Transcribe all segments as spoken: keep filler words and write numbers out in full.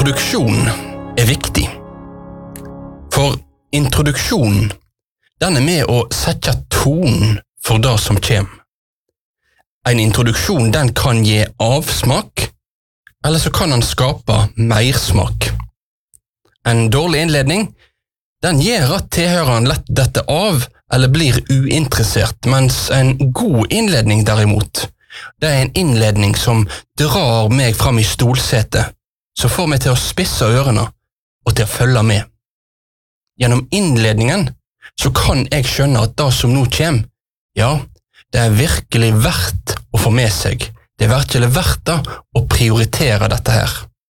introduksjon er viktig. For introduksjon, den er med å sette tonen for det som kommer. En introduksjon den kan gi avsmak, eller så kan den skape mersmak. En dårlig innledning, den gjør at tilhøreren lett dette av eller blir uinteressert, mens en god innledning derimot, det er en innledning som drar meg fram i stolsetet, så får meg til å spisse ørene og til å følge med. Gjennom innledningen så kan jeg skjønne at det som nå kommer, ja, det er virkelig verdt å få med seg. Det er virkelig verdt det å prioritere dette her.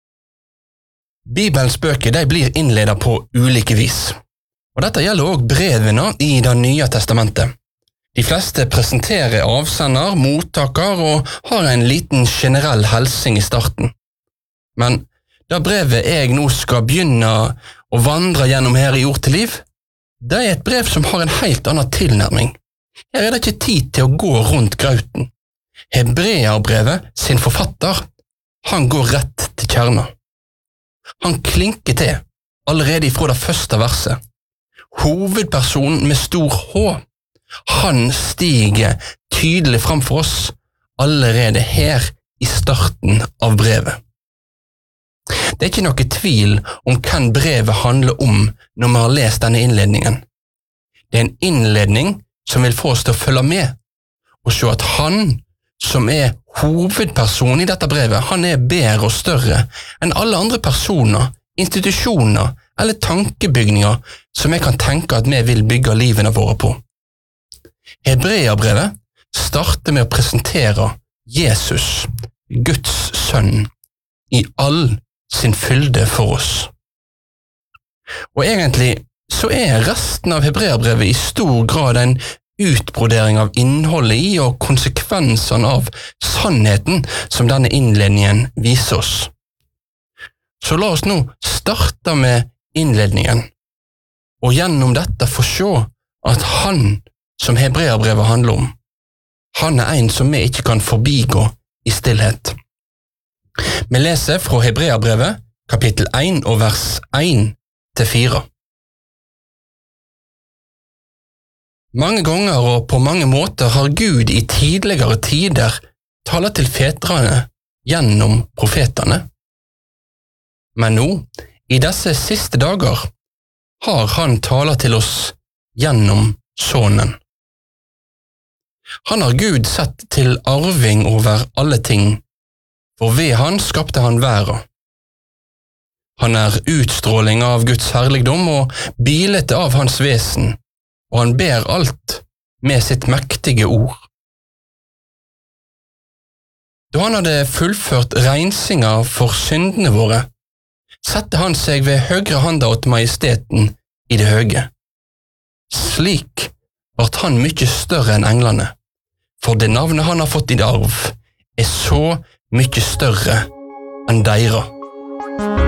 Bibelens bøker de blir innledet på ulike vis. Og dette gjelder også brevene i det nye testamentet. De fleste presenterer avsender, mottaker og har en liten generell helsing i starten. Men det brevet jeg nå skal begynne å vandre gjennom her i Ord til liv, det er et brev som har en helt annen tilnærming. Her er det ikke tid til å gå rundt grauten. Hebreerbrevet sin forfatter, han går rett til kjerna. Han klinker til allerede ifra det første verset. Hovedpersonen med stor H, han stiger tydelig fram for oss allerede her i starten av brevet. Det er ikke noe tvil om hvem brevet handler om når vi har lest denne innledningen. Det er en innledning som vil få oss til å følge med og se at han som er hovedpersonen i dette brevet, han er bedre og større enn alle andre personer, institusjoner eller tankebygninger som jeg kan tenke at vi vil bygge livene våre på. Hebreerbrevet starter med å presentere Jesus, Guds sønn, i all sin fylde for oss. Og egentlig så er resten av Hebreerbrevet i stor grad en utbrodering av innholdet i og konsekvensene av sannheten som denne innledningen viser oss. Så la oss nå starte med innledningen, og gjennom dette få se at han som Hebreerbrevet handler om, han er en som vi ikke kan forbigå i stillhet. Vi leser fra Hebreerbrevet, kapittel én og vers én til fire. Mange ganger og på mange måter har Gud i tidligere tider talt til fedrene gjennom profetene. Men nå, i disse siste dager, har han talt til oss gjennom Sønnen. Han har Gud sett til arving over alle ting, for ved han skapte han verden. Han er utstråling av Guds herligdom og bilete av hans vesen, og han ber alt med sitt mektige ord. Da han hadde fullført rensinga for syndene våre, sette han seg ved høyre handa åt majesteten i det høye. Slik vart han mye større enn englene, for det navnet han har fått i arv er så mye større enn deira.